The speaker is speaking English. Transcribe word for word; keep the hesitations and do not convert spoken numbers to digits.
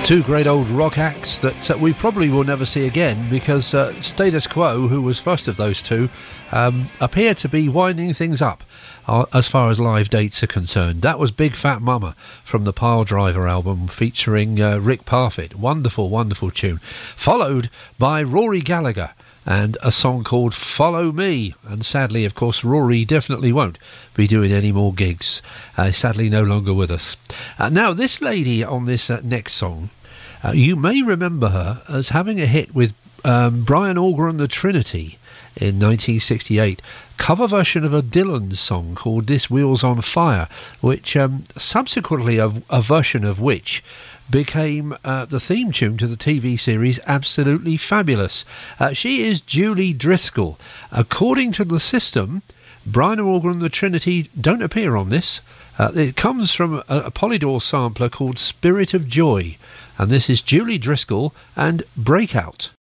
Two great old rock acts that uh, we probably will never see again, because uh, Status Quo, who was first of those two, um, appear to be winding things up uh, as far as live dates are concerned. That was Big Fat Mama from the Pile Driver album featuring uh, Rick Parfitt. Wonderful, wonderful tune. Followed by Rory Gallagher and a song called Follow Me. And sadly, of course, Rory definitely won't be doing any more gigs. Uh, sadly, no longer with us. Uh, now, this lady on this uh, next song, uh, you may remember her as having a hit with um, Brian Auger and the Trinity in nineteen sixty-eight. Cover version of a Dylan song called This Wheel's on Fire, which um, subsequently a, a version of which became uh, the theme tune to the T V series Absolutely Fabulous. Uh, she is Julie Driscoll. According to the system, Brian Auger and the Trinity don't appear on this. Uh, it comes from a, a Polydor sampler called Spirit of Joy. And this is Julie Driscoll and Breakout.